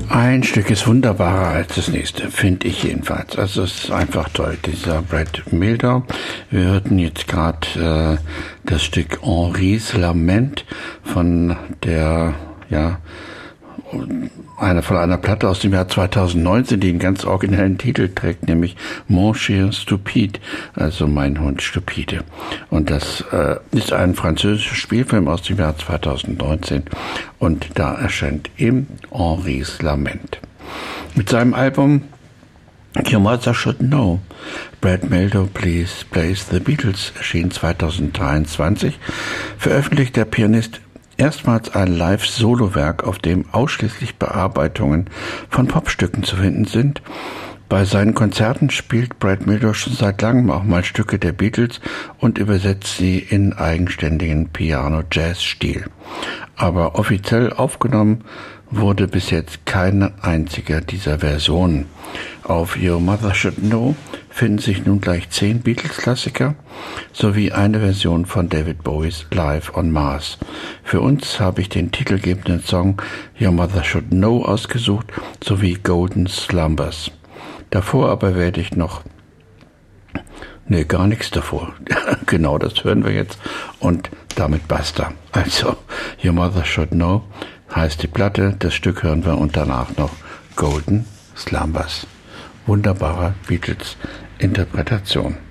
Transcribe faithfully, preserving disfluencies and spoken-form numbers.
Ein Stück ist wunderbarer als das nächste, finde ich jedenfalls. Also es ist einfach toll, dieser Brad Mehldau. Wir hörten jetzt gerade äh, das Stück Henris Lament von der, ja, einer von einer Platte aus dem Jahr zweitausendneunzehn, die einen ganz originellen Titel trägt, nämlich Mon Chien Stupide, also Mein Hund Stupide. Und das äh, ist ein französischer Spielfilm aus dem Jahr zweitausendneunzehn und da erscheint eben Henris Lament. Mit seinem Album Your Mother Should Know, Brad Mehldau Plays, Plays the Beatles, erschien zweitausenddreiundzwanzig, veröffentlicht der Pianist erstmals ein Live-Solo-Werk, auf dem ausschließlich Bearbeitungen von Popstücken zu finden sind. Bei seinen Konzerten spielt Brad Mehldau schon seit langem auch mal Stücke der Beatles und übersetzt sie in eigenständigen Piano-Jazz-Stil. Aber offiziell aufgenommen wurde bis jetzt keine einzige dieser Versionen. Auf Your Mother Should Know finden sich nun gleich zehn Beatles-Klassiker sowie eine Version von David Bowies Live on Mars. Für uns habe ich den titelgebenden Song Your Mother Should Know ausgesucht, sowie Golden Slumbers. Davor aber werde ich noch... Nee, gar nichts davor. Genau, das hören wir jetzt und damit basta. Also, Your Mother Should Know heißt die Platte, das Stück hören wir und danach noch Golden Slumbers. Wunderbare Beatles-Interpretation.